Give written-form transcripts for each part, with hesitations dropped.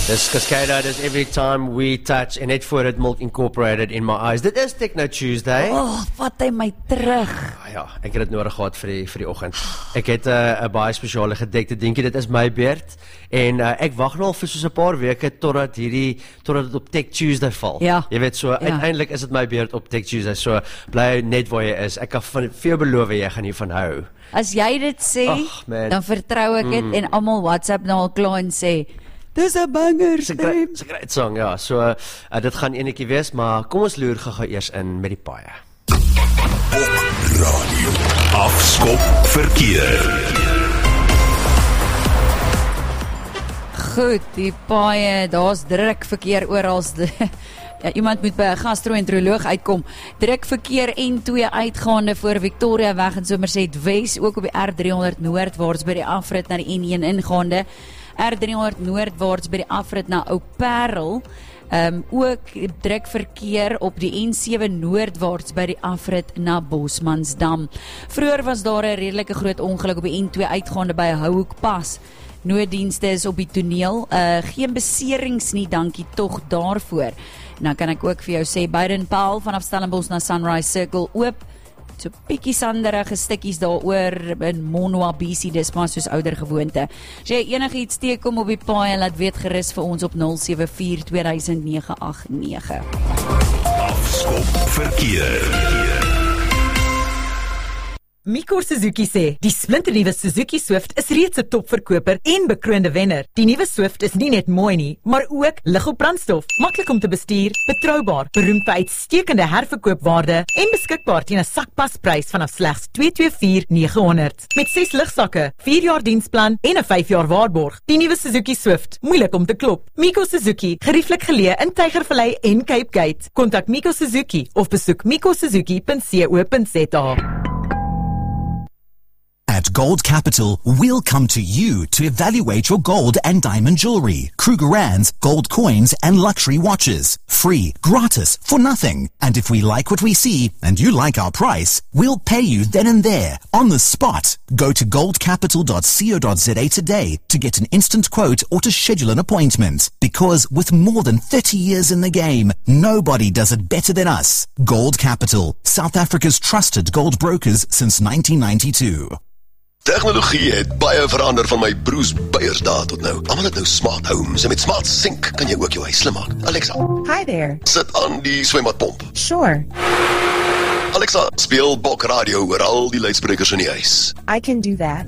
Dis Cascada, dis Every Time We Touch en net voor dit Milk Incorporated in My Eyes. Dit is Techno Tuesday. Vat hy my terug. Ja, ek het dit nodig gehad vir die oggend. Ek het 'n baie spesiale gedekte dingetjie, dit is my beurt. En ek wag nou al vir soos 'n paar weke totdat dit op Tech Tuesday val. Ja. Jy weet so, uiteindelik is dit my beurt op Tech Tuesday. So bly net waar jy is. Ek kan vir jou beloof jy gaan hiervan hou. As jy dit sê, dan vertrou ek dit en almal WhatsApp nou al klaar en sê dis 'n banger stem. Dis 'n great song, ja. So dit gaan enetjie wees, maar kom ons loer gou eers in met die paaie. Op radio. Afskop verkeer. Goed, die paaie, daar's druk verkeer oral. Ja, iemand moet by 'n gastro-enteroloog uitkom. Druk verkeer N2 uitgaande voor Victoria weg in Somerset Wes, ook op die R300 noordwaarts by die afrit na die N1 ingaande. R300 noordwaarts by die afrit na Ou Parel. Ook druk verkeer op die N7 noordwaarts by die afrit na Bosmansdam. Vroeger was daar 'n redelike groot ongeluk op die N2 uitgaande by Houhoekpas. Nooddienste is op die toneel. Geen beserings nie, dankie tog daarvoor. Nou kan ek ook vir jou sê, Baden-Powell vanaf Stellenbosch na Sunrise Circle oop. So bietjie sanderige stukkies daaroor in Monwabisi, dis maar soos ouder gewoonte. As jy enige iets teekom op die paai, laat weet gerus vir ons op 074 200989. Afskop verkeer. Miko Suzuki sê, die splinternuwe Suzuki Swift is reeds 'n topverkoper en bekroonde wenner. Die nuwe Swift is nie net mooi nie, maar ook lig op brandstof, maklik om te bestuur, betroubaar, beroemd vir uitstekende herverkoopwaarde en beskikbaar teen 'n sakpasprys vanaf slegs $224,900. Met 6 ligsakke, 4 jaar diensplan en 'n 5 jaar waarborg. Die nuwe Suzuki Swift, moeilik om te klop. Miko Suzuki, gerieflik geleë in Tygervallei en Cape Gate. Kontak Miko Suzuki of besoek mikosuzuki.co.za. At Gold Capital, we'll come to you to evaluate your gold and diamond jewelry, Krugerrands, gold coins, and luxury watches. Free, gratis, for nothing. And if we like what we see, and you like our price, we'll pay you then and there, on the spot. Go to goldcapital.co.za today to get an instant quote or to schedule an appointment. Because with more than 30 years in the game, nobody does it better than us. Gold Capital, South Africa's trusted gold brokers since 1992. Tegnologie het baie verander van my broers Beiersdae tot nou. Almal het nou smart homes en met smart sink kan jy ook jou huis slim maak. Alexa, hi there. Sit aan die swembadpomp. Sure. Alexa, speel Bok Radio oor al die luidsprekers in die huis. I can do that.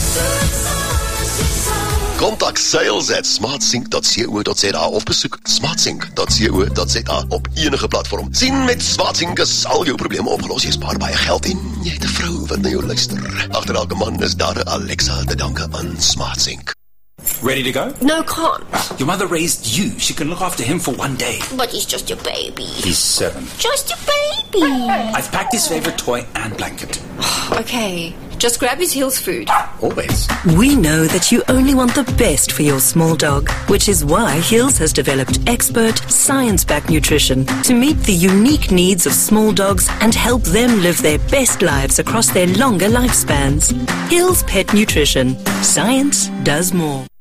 Kontak sales@smartsync.co.za of besoek smartsync.co.za op enige platform. Sien, met SmartSync is al jou probleme opgelos. Jy spaar baie geld en jy het 'n vrou wat na jou luister. Agter elke man is daar 'n Alexa te danke aan SmartSync. Ready to go? No, can't. Your mother raised you. She can look after him for one day. But he's just your baby. He's 7. Just your baby. I've packed his favorite toy and blanket. Okay, just grab his Hills food. Always. We know that you only want the best for your small dog, which is why Hills has developed expert, science-backed nutrition to meet the unique needs of small dogs and help them live their best lives across their longer lifespans. Hills Pet Nutrition. Science does more.